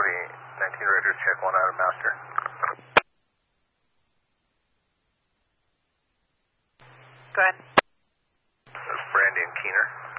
19 Roger, check 1 out of master. Go ahead. This is Brandy and Keener.